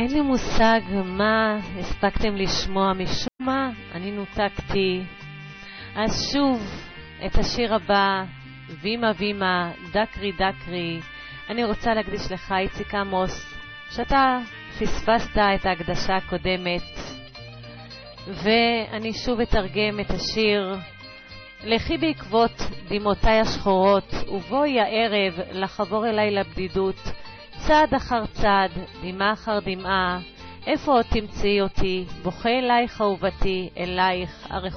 אין לי מושג מה הספקתם לשמוע, משום מה אני נותקתי. אז שוב את השיר הבא, וימה וימה, דקרי דקרי, אני רוצה להקדיש לך איציק עמוס, שאתה פספסת את ההקדשה הקודמת, ואני שוב אתרגם את השיר. לכי בעקבות דמעותיי השחורות, ובואי הערב לחבור אליי לבדידות, צעד אחר צעד, דמעה אחר דמעה, איפה עוד תמצאי אותי, בוכה אלייך אהובתי, אלייך הרחוב.